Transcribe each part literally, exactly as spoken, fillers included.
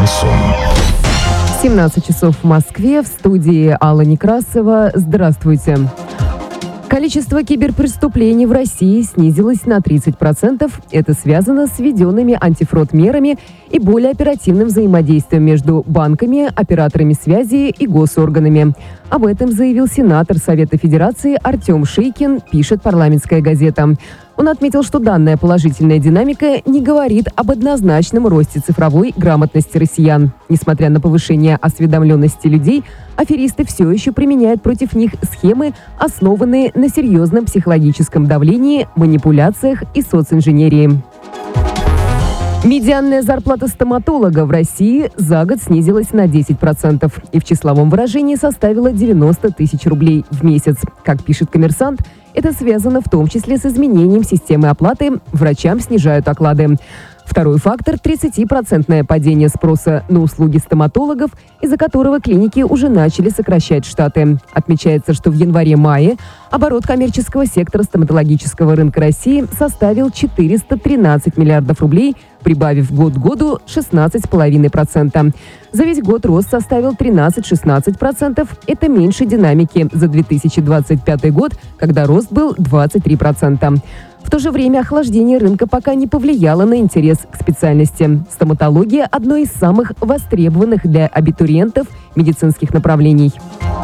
Шансон. семнадцать часов в Москве. В студии Алла Некрасова. Здравствуйте. Количество киберпреступлений в России снизилось на тридцать процентов. Это связано с введенными антифрод-мерами и более оперативным взаимодействием между банками, операторами связи и госорганами. Об этом заявил сенатор Совета Федерации Артем Шейкин, пишет «Парламентская газета». Он отметил, что данная положительная динамика не говорит об однозначном росте цифровой грамотности россиян. Несмотря на повышение осведомленности людей, аферисты все еще применяют против них схемы, основанные на серьезном психологическом давлении, манипуляциях и социнженерии. Медианная зарплата стоматолога в России за год снизилась на десять процентов и в числовом выражении составила девяносто тысяч рублей в месяц. Как пишет «Коммерсант», это связано в том числе с изменением системы оплаты, врачам снижают оклады. Второй фактор – тридцатипроцентное падение спроса на услуги стоматологов, из-за которого клиники уже начали сокращать штаты. Отмечается, что в январе-мае оборот коммерческого сектора стоматологического рынка России составил четыреста тринадцать миллиардов рублей, прибавив год к году шестнадцать целых пять десятых процента. За весь год рост составил тринадцать-шестнадцать процентов. Это меньше динамики за две тысячи двадцать пятый год, когда рост был двадцать три процента. В то же время охлаждение рынка пока не повлияло на интерес к специальности. Стоматология – одно из самых востребованных для абитуриентов медицинских направлений.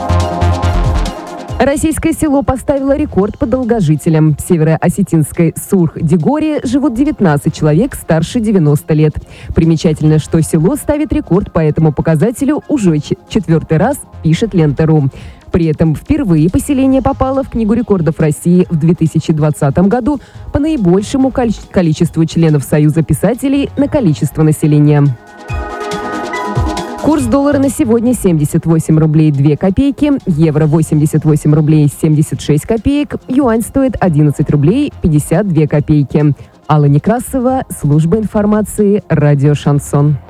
Российское село поставило рекорд по долгожителям. В североосетинской Сурх-Дегоре живут девятнадцать человек старше девяноста лет. Примечательно, что село ставит рекорд по этому показателю уже четвертый раз, пишет Лента.ру. При этом впервые поселение попало в Книгу рекордов России в две тысячи двадцатом году по наибольшему количеству членов Союза писателей на количество населения. Курс доллара на сегодня семьдесят восемь рублей две копейки, евро восемьдесят восемь рублей семьдесят шесть копеек, юань стоит одиннадцать рублей пятьдесят две копейки. Алла Некрасова, служба информации, радио «Шансон».